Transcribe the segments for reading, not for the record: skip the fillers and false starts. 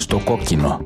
Στο κόκκινο.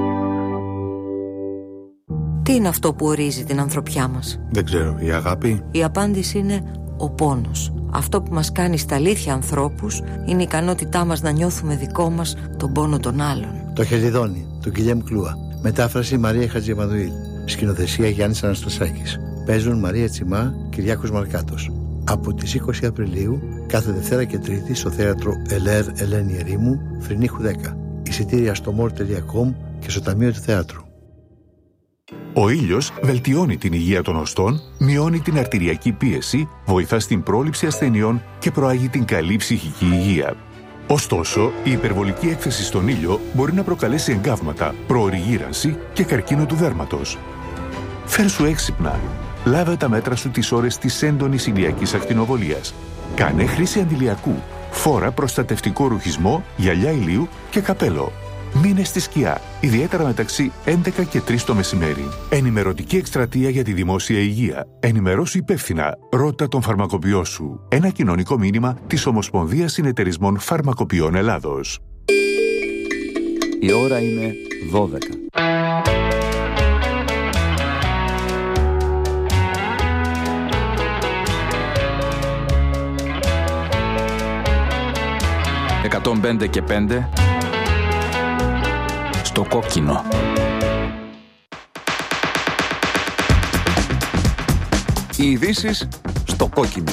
Τι είναι αυτό που ορίζει την ανθρωπιά μας? Δεν ξέρω, η αγάπη? Η απάντηση είναι ο πόνος. Αυτό που μας κάνει στα αλήθεια ανθρώπους είναι η ικανότητά μας να νιώθουμε δικό μας τον πόνο των άλλων. Το Χελιδόνι, του Γκυλιέμ Κλούα. Μετάφραση Μαρία Χατζημανουήλ. Σκηνοθεσία Γιάννης Αναστασάκης. Παίζουν Μαρία Τσιμά, Κυριάκος Μαρκάτος. Από τις 20 Απριλίου, κάθε Δευτέρα και Τρίτη στο θέατρο Ελέρ Ελένη Ερήμου, Φρυνίχου 10. Εισιτήρια στο more.com και στο Ταμείο του Θεάτρου. Ο ήλιος βελτιώνει την υγεία των οστών, μειώνει την αρτηριακή πίεση, βοηθά στην πρόληψη ασθενειών και προάγει την καλή ψυχική υγεία. Ωστόσο, η υπερβολική έκθεση στον ήλιο μπορεί να προκαλέσει εγκάβματα, προωρή γύρανση και καρκίνο του δέρματος. Φέρσου έξυπνα. Λάβε τα μέτρα σου τις ώρες της έντονης ηλιακής ακτινοβολίας. Κάνε χρήση αντιλιακού. Φόρα προστατευτικό ρουχισμό, γυαλιά ηλίου και καπέλο. Μείνε στη σκιά, ιδιαίτερα μεταξύ 11 και 3 το μεσημέρι. Ενημερωτική εκστρατεία για τη δημόσια υγεία. Ενημερώσου υπεύθυνα. Ρώτα τον φαρμακοποιό σου. Ένα κοινωνικό μήνυμα της Ομοσπονδίας Συνεταιρισμών Φαρμακοποιών Ελλάδος. Η ώρα είναι 12. «105 και 5» στο κόκκινο. Οι ειδήσεις στο κόκκινο.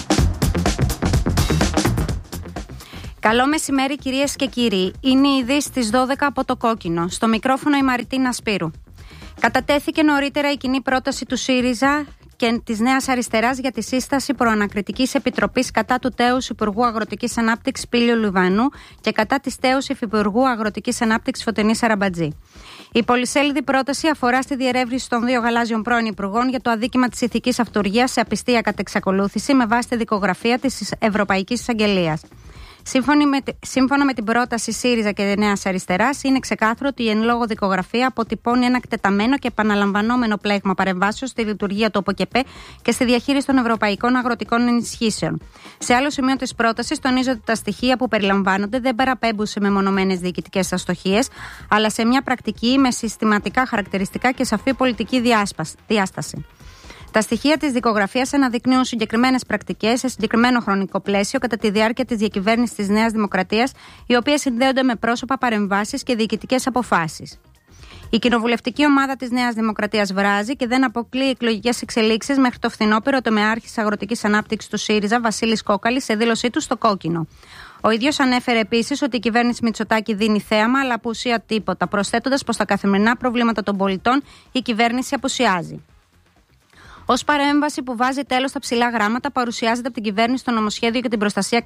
Καλό μεσημέρι κυρίες και κύριοι. Είναι οι ειδήσεις στις 12 από το κόκκινο. Στο μικρόφωνο η Μαριτίνα Σπύρου. Κατατέθηκε νωρίτερα η κοινή πρόταση του ΣΥΡΙΖΑ και της Νέας Αριστεράς για τη σύσταση προανακριτικής επιτροπής κατά του τέους Υπουργού Αγροτικής Ανάπτυξης Πήλιου Λιβανού και κατά της τέους Υφυπουργού Αγροτικής Ανάπτυξης Φωτεινής Αραμπατζή. Η πολυσέλιδη πρόταση αφορά στη διερεύνηση των δύο γαλάζιων πρώην υπουργών για το αδίκημα της ηθικής αυτουργίας σε απιστία κατ' εξακολούθηση με βάση τη δικογραφία της Ευρωπαϊκής Εισαγγελίας. Σύμφωνα με την πρόταση ΣΥΡΙΖΑ και Νέας Αριστεράς, είναι ξεκάθαρο ότι η εν λόγω δικογραφία αποτυπώνει ένα εκτεταμένο και επαναλαμβανόμενο πλέγμα παρεμβάσεων στη λειτουργία του ΟΠΟΚΕΠΕ και στη διαχείριση των ευρωπαϊκών αγροτικών ενισχύσεων. Σε άλλο σημείο της πρότασης, τονίζω ότι τα στοιχεία που περιλαμβάνονται δεν παραπέμπουν σε μεμονωμένες διοικητικές αστοχίες, αλλά σε μια πρακτική με συστηματικά χαρακτηριστικά και σαφή πολιτική διάσταση. Τα στοιχεία της δικογραφίας αναδεικνύουν συγκεκριμένες πρακτικές σε συγκεκριμένο χρονικό πλαίσιο κατά τη διάρκεια της διακυβέρνησης της Νέας Δημοκρατίας, οι οποίες συνδέονται με πρόσωπα, παρεμβάσεις και διοικητικές αποφάσεις. Η κοινοβουλευτική ομάδα της Νέας Δημοκρατίας βράζει και δεν αποκλείει εκλογικές εξελίξεις μέχρι το φθινόπωρο, το μεάρχης αγροτικής ανάπτυξης του ΣΥΡΙΖΑ, Βασίλης Κόκαλης, σε δήλωσή του στο κόκκινο. Ο ίδιος ανέφερε επίσης ότι η κυβέρνηση Μητσοτάκη δίνει θέαμα, αλλά απουσία τίποτα, προσθέτοντας πως στα καθημερινά προβλήματα των πολιτών η κυβέρνηση απουσιάζει. Ως παρέμβαση που βάζει τέλος στα ψηλά γράμματα, παρουσιάζεται από την κυβέρνηση το νομοσχέδιο για την προστασία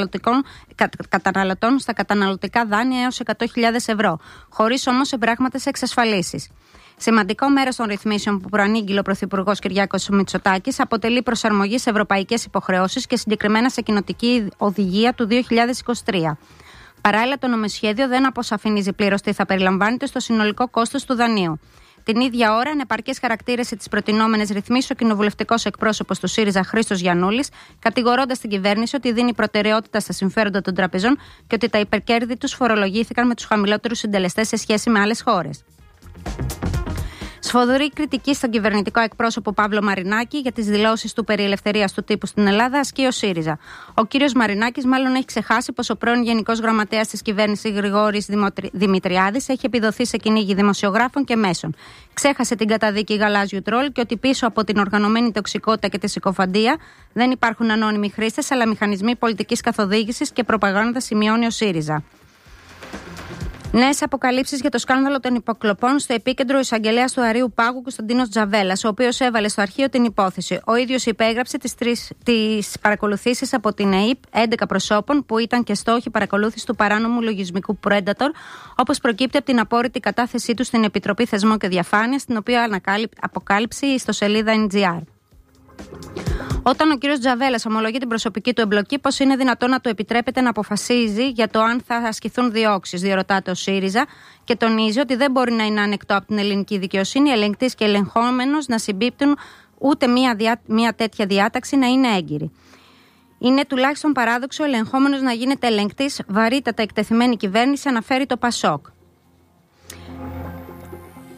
καταναλωτών στα καταναλωτικά δάνεια έως 100.000 ευρώ, χωρίς όμως εμπράγματες εξασφαλίσεις. Σημαντικό μέρος των ρυθμίσεων που προανήγγειλε ο Πρωθυπουργός Κυριάκος Μητσοτάκης αποτελεί προσαρμογή σε ευρωπαϊκές υποχρεώσεις και συγκεκριμένα σε κοινοτική οδηγία του 2023. Παράλληλα, το νομοσχέδιο δεν αποσαφηνίζει πλήρως τι θα περιλαμβάνεται στο συνολικό κόστος του δανείου. Την ίδια ώρα, ανεπαρκές χαρακτήρες της προτινόμενης ρυθμίσεως ο κοινοβουλευτικός εκπρόσωπος του ΣΥΡΙΖΑ Χρήστος Γιαννούλης, κατηγορώντας την κυβέρνηση ότι δίνει προτεραιότητα στα συμφέροντα των τραπεζών και ότι τα υπερκέρδη τους φορολογήθηκαν με τους χαμηλότερους συντελεστές σε σχέση με άλλες χώρες. Σφοδρή κριτική στον κυβερνητικό εκπρόσωπο Παύλο Μαρινάκη για τις δηλώσεις του περί ελευθερίας του τύπου στην Ελλάδα ασκεί ο ΣΥΡΙΖΑ. Ο κύριος Μαρινάκης μάλλον έχει ξεχάσει πως ο πρώην Γενικός Γραμματέας της κυβέρνησης Γρηγόρης Δημητριάδης έχει επιδοθεί σε κυνήγι δημοσιογράφων και μέσων. Ξέχασε την καταδίκη γαλάζιου τρόλ και ότι πίσω από την οργανωμένη τοξικότητα και τη συκοφαντία δεν υπάρχουν ανώνυμοι χρήστες, αλλά μηχανισμοί πολιτικής καθοδήγησης και προπαγάνδα, σημειώνει ο ΣΥΡΙΖΑ. Νέες αποκαλύψεις για το σκάνδαλο των υποκλοπών στο επίκεντρο εισαγγελέας του Αρείου Πάγου Κωνσταντίνος Τζαβέλας, ο οποίος έβαλε στο αρχείο την υπόθεση. Ο ίδιος υπέγραψε τις παρακολουθήσεις από την ΕΕΠ 11 προσώπων που ήταν και στόχοι παρακολούθηση του παράνομου λογισμικού Predator, όπως προκύπτει από την απόρριτη κατάθεσή του στην Επιτροπή Θεσμών και Διαφάνειας, την οποία αποκάλυψε η ιστοσελίδα NGR. Όταν ο κύριος Τζαβέλας ομολογεί την προσωπική του εμπλοκή, πώς είναι δυνατόν να του επιτρέπεται να αποφασίζει για το αν θα ασκηθούν διώξεις, διερωτάται ο ΣΥΡΙΖΑ και τονίζει ότι δεν μπορεί να είναι ανεκτό από την ελληνική δικαιοσύνη ελεγκτής και ελεγχόμενος να συμπίπτουν, ούτε μια τέτοια διάταξη να είναι έγκυρη. Είναι τουλάχιστον παράδοξο ο ελεγχόμενος να γίνεται ελεγκτής, βαρύτατα εκτεθειμένη κυβέρνηση, αναφέρει το ΠΑΣΟΚ.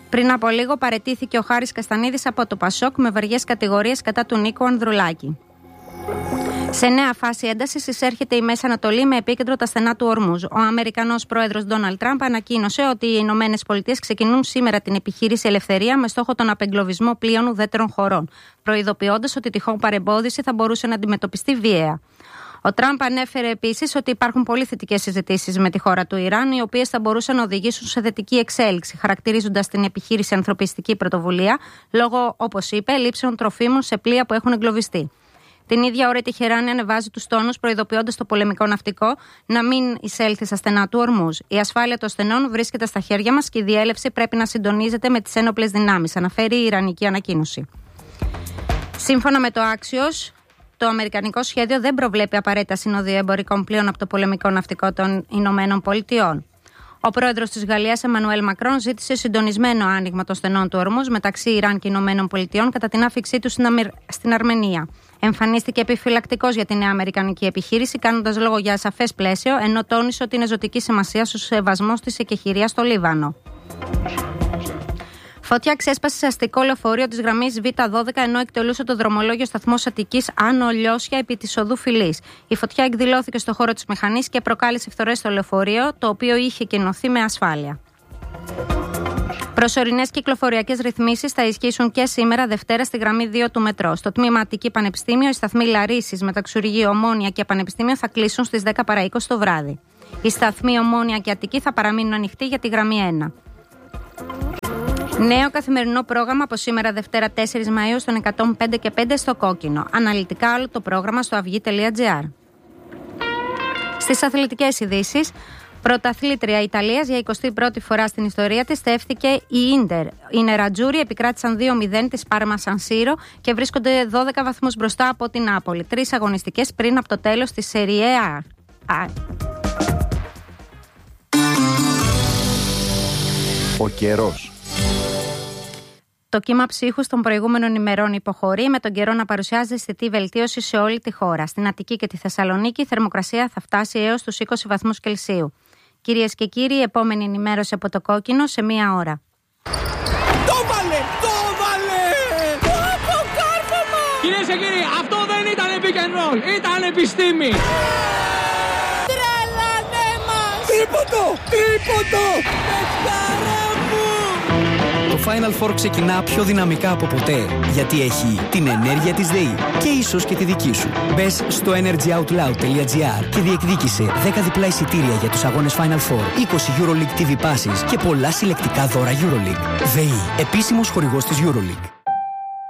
Πριν από λίγο παραιτήθηκε ο Χάρης Καστανίδης από το Πασόκ με βαριές κατηγορίες κατά του Νίκου Ανδρουλάκη. Σε νέα φάση έντασης εισέρχεται η Μέση Ανατολή με επίκεντρο τα στενά του Ορμούζ. Ο Αμερικανός πρόεδρος Ντόναλντ Τραμπ ανακοίνωσε ότι οι Ηνωμένες Πολιτείες ξεκινούν σήμερα την επιχείρηση Ελευθερία με στόχο τον απεγκλωβισμό πλοίων ουδέτερων χωρών, προειδοποιώντας ότι τυχόν παρεμπόδιση θα μπορούσε να αντιμετωπιστεί βίαια. Ο Τραμπ ανέφερε επίσης ότι υπάρχουν πολύ θετικές συζητήσεις με τη χώρα του Ιράν, οι οποίες θα μπορούσαν να οδηγήσουν σε θετική εξέλιξη, χαρακτηρίζοντας την επιχείρηση ανθρωπιστική πρωτοβουλία, λόγω, όπως είπε, λήψεων τροφίμων σε πλοία που έχουν εγκλωβιστεί. Την ίδια ώρα η Τεχεράνη ανεβάζει τους τόνους, προειδοποιώντας το πολεμικό ναυτικό να μην εισέλθει στα στενά του Ορμούζ. Η ασφάλεια των στενών βρίσκεται στα χέρια μας και η διέλευση πρέπει να συντονίζεται με τις ένοπλες δυνάμεις, αναφέρει η Ιρανική ανακοίνωση. Σύμφωνα με το Axios, το αμερικανικό σχέδιο δεν προβλέπει απαραίτητα συνοδεία εμπορικών πλοίων από το πολεμικό ναυτικό των Ηνωμένων Πολιτειών. Ο πρόεδρος της Γαλλίας, Εμμανουέλ Μακρόν, ζήτησε συντονισμένο άνοιγμα των στενών του Ορμούζ μεταξύ Ιράν και Ηνωμένων Πολιτειών κατά την άφιξή του στην Αρμενία. Εμφανίστηκε επιφυλακτικός για την νέα αμερικανική επιχείρηση, κάνοντας λόγο για ασαφές πλαίσιο, ενώ τόνισε ότι είναι ζωτική σημασία στο σεβασμό της εκεχηρίας στο Λίβανο. Φωτιά ξέσπασε σε αστικό λεωφορείο της γραμμής Β12 ενώ εκτελούσε το δρομολόγιο σταθμός Αττικής Άνω Λιώσια επί της οδού Φυλής. Η φωτιά εκδηλώθηκε στο χώρο της μηχανής και προκάλεσε φθορές στο λεωφορείο, το οποίο είχε κενωθεί με ασφάλεια. Προσωρινές κυκλοφοριακές ρυθμίσεις θα ισχύσουν και σήμερα Δευτέρα στη γραμμή 2 του μετρό. Στο τμήμα Αττική Πανεπιστήμιο, οι σταθμοί Λαρίσης, Μεταξουργείου, Ομόνια και Πανεπιστήμιο θα κλείσουν στις 10 παρά 20 το βράδυ. Οι σταθμοί Ομόνια και Αττική θα παραμείνουν ανοιχτοί για τη γραμμή 1. Νέο καθημερινό πρόγραμμα από σήμερα Δευτέρα 4 Μαΐου στον 105 και 5 στο Κόκκινο. Αναλυτικά όλο το πρόγραμμα στο αυγή.gr. Στις αθλητικές ειδήσεις, πρωταθλήτρια Ιταλίας για 21η φορά στην ιστορία της στέφθηκε η Ίντερ. Οι νερατζούροι επικράτησαν 2-0 της Πάρμα Σαν Σύρο και βρίσκονται 12 βαθμούς μπροστά από την Νάπολη. 3 αγωνιστικές πριν από το τέλος της Σεριέ Α. Ο καιρός. Το κύμα ψύχους των προηγούμενων ημερών υποχωρεί, με τον καιρό να παρουσιάζει αισθητή βελτίωση σε όλη τη χώρα. Στην Αττική και τη Θεσσαλονίκη η θερμοκρασία θα φτάσει έως τους 20 βαθμούς Κελσίου. Κυρίες και κύριοι, η επόμενη ενημέρωση από το Κόκκινο σε 1 ώρα. Το βάλε! Το βάλε! Το κάρφωμα! Κυρίες και κύριοι, αυτό δεν ήταν pick and roll, ήταν επιστήμη! Τρελάνε μας! Τρίποντο! Το Final Four ξεκινά πιο δυναμικά από ποτέ, γιατί έχει την ενέργεια της ΔΕΗ και ίσως και τη δική σου. Μπες στο energyoutloud.gr και διεκδίκησε 10 διπλά εισιτήρια για τους αγώνες Final Four, 20 EuroLeague TV Passes και πολλά συλλεκτικά δώρα EuroLeague. ΔΕΗ, επίσημος χορηγός της EuroLeague.